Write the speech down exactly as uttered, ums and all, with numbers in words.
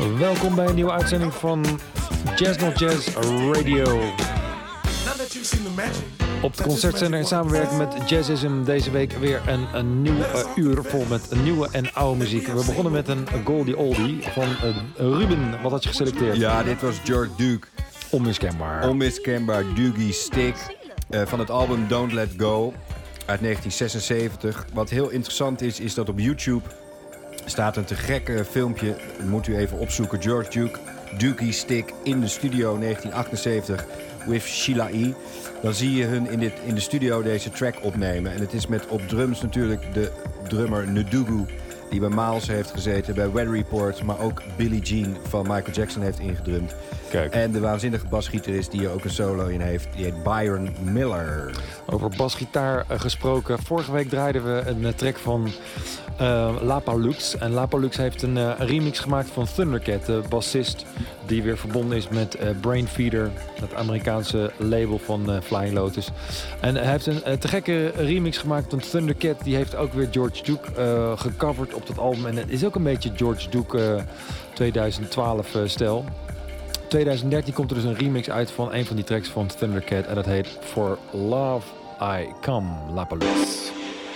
Welkom bij een nieuwe uitzending van Jazz Not Jazz Radio. Op de concertzender in samenwerking met Jazzism deze week weer een, een nieuw uh, uur vol met een nieuwe en oude muziek. We begonnen met een Goldie Oldie van uh, Ruben. Wat had je geselecteerd? Ja, dit was George Duke. Onmiskenbaar. Onmiskenbaar, Doogie Stick. Uh, van het album Don't Let Go uit negentien zesenzeventig. Wat heel interessant is, is dat op YouTube staat een te gekke filmpje. Moet u even opzoeken. George Duke, Doogie Stick in de studio negentien achtenzeventig with Sheila E. Dan zie je hun in, dit, in de studio deze track opnemen. En het is met op drums natuurlijk de drummer Ndugu, die bij Miles heeft gezeten, bij Weather Report, maar ook Billie Jean van Michael Jackson heeft ingedrumd. Kijk. En de waanzinnige basgitarist die er ook een solo in heeft, die heet Byron Miller. Over basgitaar uh, gesproken. Vorige week draaiden we een uh, track van uh, Lapalux. En Lapalux heeft een uh, remix gemaakt van Thundercat, de bassist die weer verbonden is met uh, Brainfeeder, het Amerikaanse label van uh, Flying Lotus. En hij heeft een uh, te gekke remix gemaakt van Thundercat. Die heeft ook weer George Duke uh, gecoverd op dat album. En het is ook een beetje George Duke uh, twintig twaalf uh, stijl. twintig dertien komt er dus een remix uit van een van die tracks van Thundercat. En dat heet For Love I Come, Lapalux.